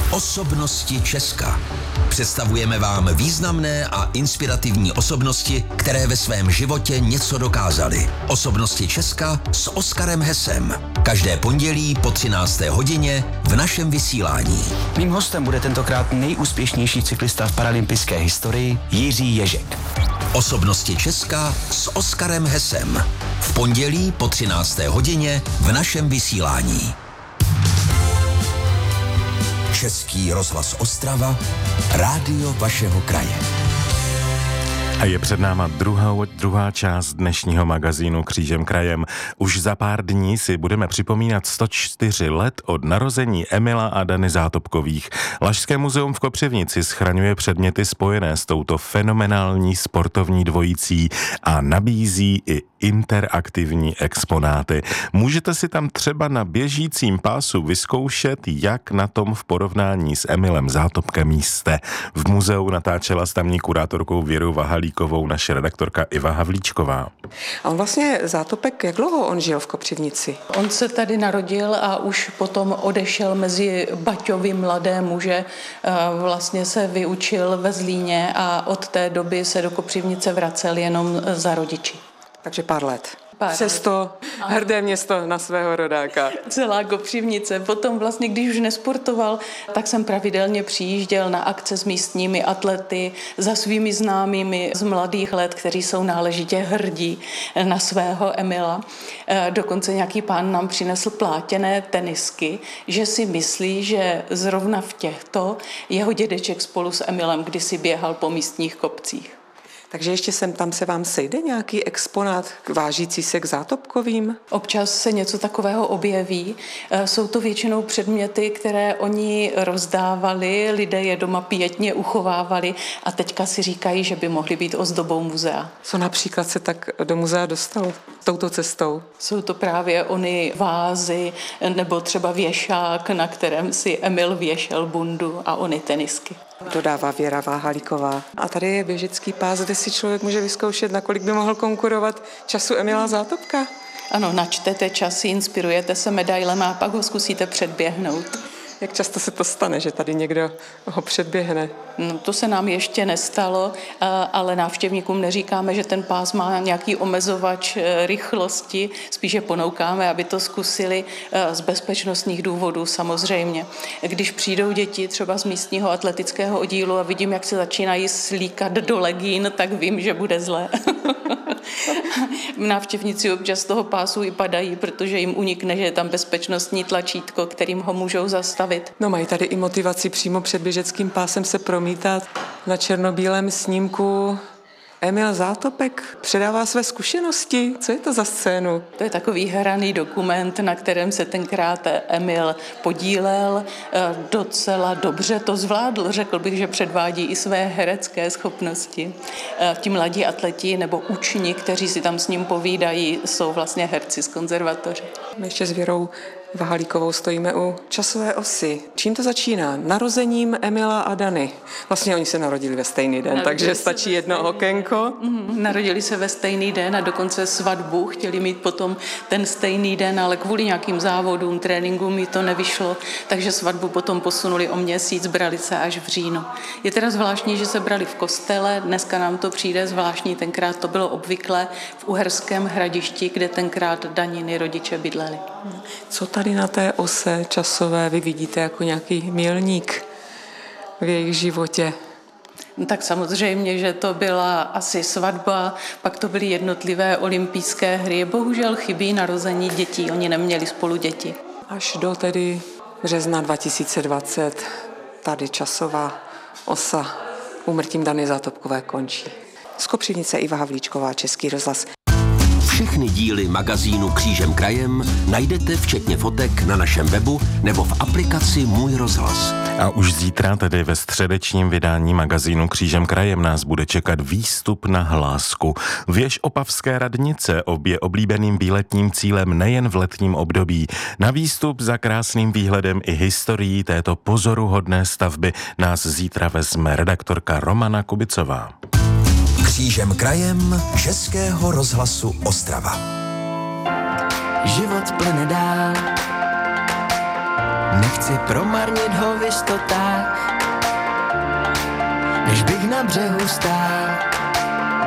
Osobnosti Česka. Představujeme vám významné a inspirativní osobnosti, které ve svém životě něco dokázaly. Osobnosti Česka s Oskarem Hesem. Každé pondělí po 13. hodině v našem vysílání. Mým hostem bude tentokrát nejúspěšnější cyklista v paralympijské historii Jiří Ježek. Osobnosti Česka s Oskarem Hesem. V pondělí po 13. hodině v našem vysílání. Český rozhlas Ostrava, rádio vašeho kraje. A je před náma druhá část dnešního magazínu Křížem krajem. Už za pár dní si budeme připomínat 104 let od narození Emila a Dany Zátopkových. Lašské muzeum v Kopřivnici schraňuje předměty spojené s touto fenomenální sportovní dvojicí a nabízí i interaktivní exponáty. Můžete si tam třeba na běžícím pásu vyzkoušet, jak na tom v porovnání s Emilem Zátopkem jste. V muzeu natáčela s tamní kurátorkou Věrou Vahalíkovou naše redaktorka Iva Havlíčková. A on vlastně Zátopek, jak dlouho on žil v Kopřivnici? On se tady narodil a už potom odešel mezi Baťovy mladé muže. Vlastně se vyučil ve Zlíně a od té doby se do Kopřivnice vracel jenom za rodiči. Takže pár let. Přesto hrdé město na svého rodáka. Celá Kopřivnice. Potom vlastně, když už nesportoval, tak jsem pravidelně přijížděl na akce s místními atlety, za svými známými z mladých let, kteří jsou náležitě hrdí na svého Emila. Dokonce nějaký pán nám přinesl plátěné tenisky, že si myslí, že zrovna v těchto jeho dědeček spolu s Emilem kdysi běhal po místních kopcích. Takže ještě tam se vám sejde nějaký exponát vážící se k Zátopkovým? Občas se něco takového objeví. Jsou to většinou předměty, které oni rozdávali, lidé je doma pietně uchovávali a teďka si říkají, že by mohly být ozdobou muzea. Co například se tak do muzea dostalo touto cestou? Jsou to právě ony vázy nebo třeba věšák, na kterém si Emil věšel bundu a ony tenisky. Dodává Věra Váhalíková. A tady je běžecký pás, kde si člověk může vyzkoušet, nakolik by mohl konkurovat času Emila Zátopka. Ano, načtete časy, inspirujete se medailemi a pak ho zkusíte předběhnout. Jak často se to stane, že tady někdo ho předběhne? No, to se nám ještě nestalo, ale návštěvníkům neříkáme, že ten pás má nějaký omezovač rychlosti, spíše ponoukáme, aby to zkusili z bezpečnostních důvodů samozřejmě. Když přijdou děti třeba z místního atletického oddílu a vidím, jak se začínají slíkat do legín, tak vím, že bude zlé. Návštěvníci občas z toho pásu i padají, protože jim unikne, že je tam bezpečnostní tlačítko, kterým ho můžou zastavit. No, mají tady i motivaci přímo před běžeckým pásem se promítat. Na černobílém snímku Emil Zátopek předává své zkušenosti. Co je to za scénu? To je takový hraný dokument, na kterém se tenkrát Emil podílel. Docela dobře to zvládl. Řekl bych, že předvádí i své herecké schopnosti. Ti mladí atleti nebo učni, kteří si tam s ním povídají, jsou vlastně herci z konzervatoře. My ještě s Věrou Vahalíkovou stojíme u časové osy. Čím to začíná? Narozením Emila a Dany. Vlastně oni se narodili ve stejný den, takže stačí jedno okénko. Narodili se ve stejný den a dokonce svatbu chtěli mít potom ten stejný den, ale kvůli nějakým závodům, tréninkům mi to nevyšlo, takže svatbu potom posunuli o měsíc, brali se až v říjnu. Je teda zvláštní, že se brali v kostele, dneska nám to přijde zvláštní, tenkrát to bylo obvyklé v Uherském Hradišti, kde tenkrát Daniny rodiče bydleli. Co tady na té ose časové vy vidíte jako nějaký milník v jejich životě? No tak samozřejmě, že to byla asi svatba, pak to byly jednotlivé olympijské hry. Bohužel chybí narození dětí, oni neměli spolu děti. Až do tedy března 2020 tady časová osa úmrtím Dany Zátopkové končí. Z Kopřivnice Iva Havlíčková, Český rozhlas. Všechny díly magazínu Křížem krajem najdete včetně fotek na našem webu nebo v aplikaci Můj rozhlas. A už zítra, tedy ve středečním vydání magazínu Křížem krajem, nás bude čekat výstup na Hlásku. Věž Opavské radnice je oblíbeným výletním cílem nejen v letním období. Na výstup za krásným výhledem i historií této pozoruhodné stavby nás zítra vezme redaktorka Romana Kubicová. Křížem krajem Českého rozhlasu Ostrava. Život plyne dál, Nechci promarnit ho v jistotách, než bych na břehu stál.